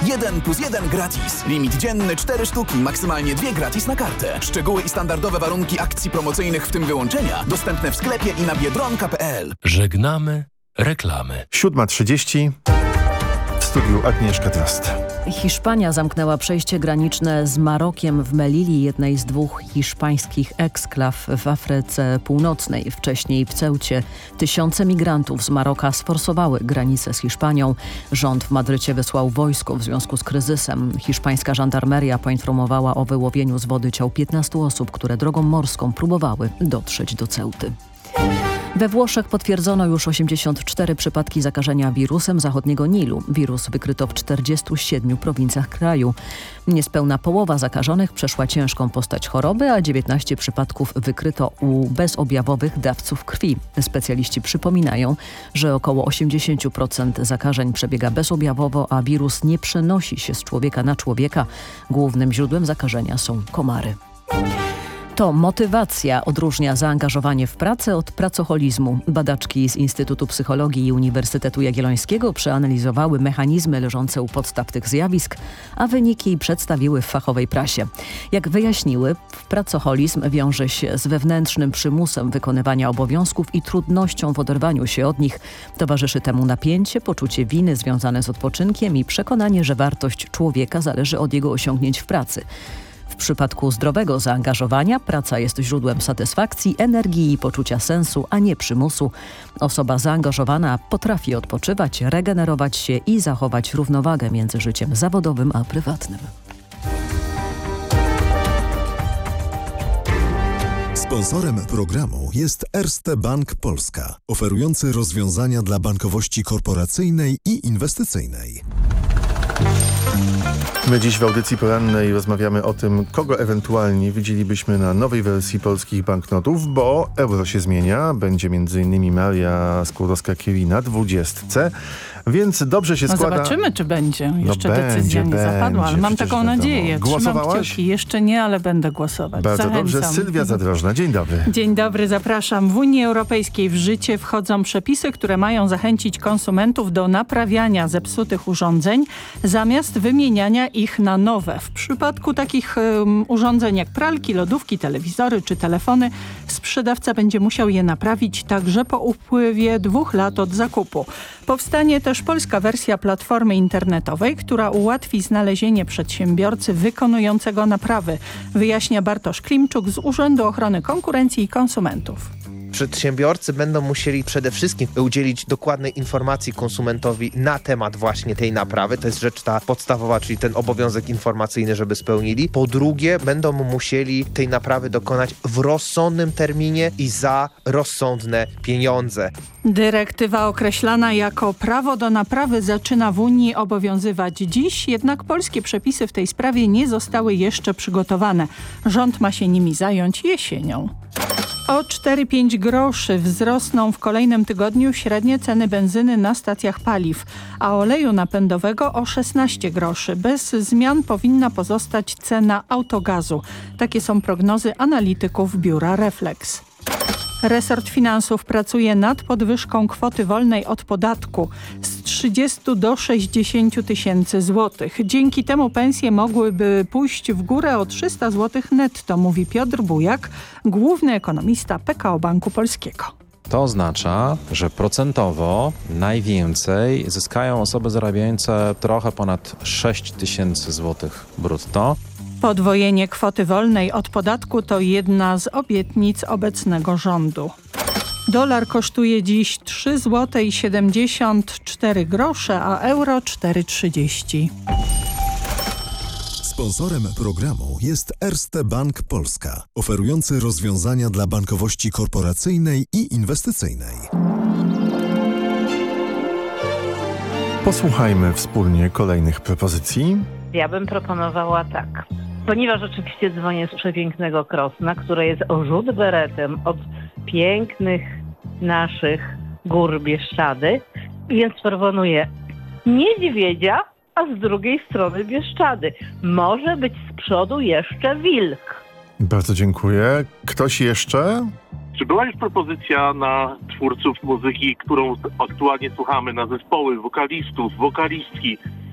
1+1 gratis. Limit dzienny 4 sztuki, maksymalnie 2 gratis na kartę. Szczegóły i standardowe warunki akcji promocyjnych, w tym wyłączenia, dostępne w sklepie i na biedronka.pl. Żegnamy reklamy. 7:30. W studiu Agnieszka Trast. Hiszpania zamknęła przejście graniczne z Marokiem w Melili, jednej z 2 hiszpańskich eksklaw w Afryce Północnej. Wcześniej w Ceucie tysiące migrantów z Maroka sforsowały granicę z Hiszpanią. Rząd w Madrycie wysłał wojsko w związku z kryzysem. Hiszpańska żandarmeria poinformowała o wyłowieniu z wody ciał 15 osób, które drogą morską próbowały dotrzeć do Ceuty. We Włoszech potwierdzono już 84 przypadki zakażenia wirusem zachodniego Nilu. Wirus wykryto w 47 prowincjach kraju. Niespełna połowa zakażonych przeszła ciężką postać choroby, a 19 przypadków wykryto u bezobjawowych dawców krwi. Specjaliści przypominają, że około 80% zakażeń przebiega bezobjawowo, a wirus nie przenosi się z człowieka na człowieka. Głównym źródłem zakażenia są komary. To motywacja odróżnia zaangażowanie w pracę od pracoholizmu. Badaczki z Instytutu Psychologii i Uniwersytetu Jagiellońskiego przeanalizowały mechanizmy leżące u podstaw tych zjawisk, a wyniki przedstawiły w fachowej prasie. Jak wyjaśniły, pracoholizm wiąże się z wewnętrznym przymusem wykonywania obowiązków i trudnością w oderwaniu się od nich. Towarzyszy temu napięcie, poczucie winy związane z odpoczynkiem i przekonanie, że wartość człowieka zależy od jego osiągnięć w pracy. W przypadku zdrowego zaangażowania praca jest źródłem satysfakcji, energii i poczucia sensu, a nie przymusu. Osoba zaangażowana potrafi odpoczywać, regenerować się i zachować równowagę między życiem zawodowym a prywatnym. Sponsorem programu jest Erste Bank Polska, oferujący rozwiązania dla bankowości korporacyjnej i inwestycyjnej. My dziś w audycji porannej rozmawiamy o tym, kogo ewentualnie widzielibyśmy na nowej wersji polskich banknotów, bo euro się zmienia. Będzie m.in. Maria Skłodowska-Curie na 20. Więc dobrze się składa. Zobaczymy, czy będzie. Jeszcze decyzja nie zapadła, ale mam taką nadzieję. Głosowałaś? Trzymam kciuki. Jeszcze nie, ale będę głosować. Bardzo Zachęcam. dobrze. Sylwia Zadrożna. Dzień dobry. Dzień dobry, zapraszam. W Unii Europejskiej w życie wchodzą przepisy, które mają zachęcić konsumentów do naprawiania zepsutych urządzeń zamiast wymieniania ich na nowe. W przypadku takich urządzeń jak pralki, lodówki, telewizory czy telefony sprzedawca będzie musiał je naprawić także po upływie 2 lat od zakupu. Powstanie też polska wersja platformy internetowej, która ułatwi znalezienie przedsiębiorcy wykonującego naprawy, wyjaśnia Bartosz Klimczuk z Urzędu Ochrony Konkurencji i Konsumentów. Przedsiębiorcy będą musieli przede wszystkim udzielić dokładnej informacji konsumentowi na temat właśnie tej naprawy. To jest rzecz ta podstawowa, czyli ten obowiązek informacyjny, żeby spełnili. Po drugie, będą musieli tej naprawy dokonać w rozsądnym terminie i za rozsądne pieniądze. Dyrektywa określana jako prawo do naprawy zaczyna w Unii obowiązywać dziś, jednak polskie przepisy w tej sprawie nie zostały jeszcze przygotowane. Rząd ma się nimi zająć jesienią. O 4-5 groszy wzrosną w kolejnym tygodniu średnie ceny benzyny na stacjach paliw, a oleju napędowego o 16 groszy. Bez zmian powinna pozostać cena autogazu. Takie są prognozy analityków biura Reflex. Resort Finansów pracuje nad podwyżką kwoty wolnej od podatku z 30 do 60 tysięcy złotych. Dzięki temu pensje mogłyby pójść w górę o 300 złotych netto, mówi Piotr Bujak, główny ekonomista PKO Banku Polskiego. To oznacza, że procentowo najwięcej zyskają osoby zarabiające trochę ponad 6 tysięcy złotych brutto. Podwojenie kwoty wolnej od podatku to jedna z obietnic obecnego rządu. Dolar kosztuje dziś 3,74 zł, a euro 4,30. Sponsorem programu jest Erste Bank Polska, oferujący rozwiązania dla bankowości korporacyjnej i inwestycyjnej. Posłuchajmy wspólnie kolejnych propozycji. Ja bym proponowała tak. Ponieważ oczywiście dzwonię z przepięknego Krosna, które jest o rzut beretem od pięknych naszych gór Bieszczady, więc proponuję niedźwiedzia, a z drugiej strony Bieszczady. Może być z przodu jeszcze wilk. Bardzo dziękuję. Ktoś jeszcze? Czy była już propozycja na twórców muzyki, którą aktualnie słuchamy, na zespoły, wokalistów, wokalistki?